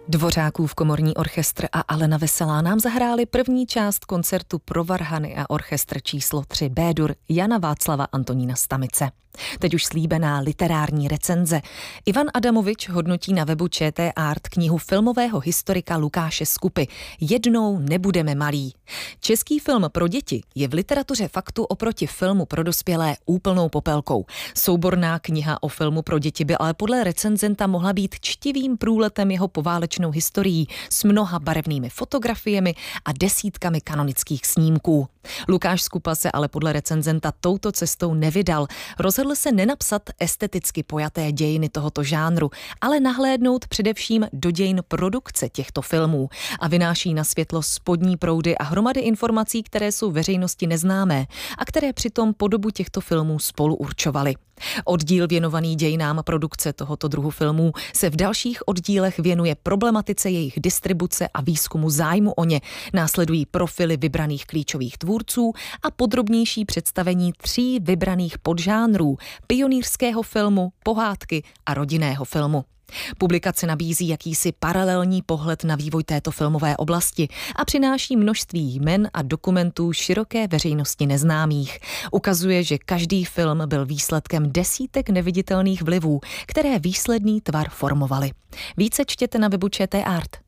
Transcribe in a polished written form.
Dvořákův komorní orchestr a Alena Veselá nám zahráli první část koncertu pro varhany a orchestr číslo 3 B-dur Jana Václava Antonína Stamice. Teď už slíbená literární recenze. Ivan Adamovič hodnotí na webu ČT Art knihu filmového historika Lukáše Skupy Jednou nebudeme malí. Český film pro děti je v literatuře faktu oproti filmu pro dospělé úplnou popelkou. Souborná kniha o filmu pro děti by ale podle recenzenta mohla být čtivým průletem jeho poválečnou historií s mnoha barevnými fotografiemi a desítkami kanonických snímků. Lukáš Skupa se ale podle recenzenta touto cestou nevydal. Rozhodl se nenapsat esteticky pojaté dějiny tohoto žánru, ale nahlédnout především do dějin produkce těchto filmů a vynáší na světlo spodní proudy a hromady informací, které jsou veřejnosti neznámé a které přitom podobu těchto filmů spolu určovaly. Oddíl věnovaný dějinám produkce tohoto druhu filmů se v dalších oddílech věnuje problematice jejich distribuce a výzkumu zájmu o ně. Následují profily vybraných klíčových tvůrců a podrobnější představení 3 vybraných podžánrů pionýrského filmu, pohádky a rodinného filmu. Publikace nabízí jakýsi paralelní pohled na vývoj této filmové oblasti a přináší množství jmen a dokumentů široké veřejnosti neznámých. Ukazuje, že každý film byl výsledkem desítek neviditelných vlivů, které výsledný tvar formovaly. Více čtěte na webu ČT Art.